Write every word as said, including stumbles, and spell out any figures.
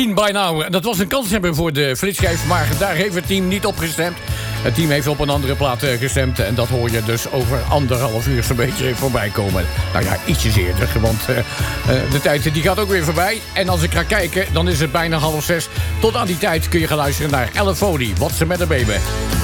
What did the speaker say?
Queen by Now. Dat was een kanshebber voor de flitschijf, maar daar heeft het team niet op gestemd. Het team heeft op een andere plaat gestemd. En dat hoor je dus over anderhalf uur zo'n beetje voorbij komen. Nou ja, ietsjes eerder, want uh, de tijd die gaat ook weer voorbij. En als ik ga kijken, dan is het bijna half zes. Tot aan die tijd kun je gaan luisteren naar Ella Fody. What's the matter, baby?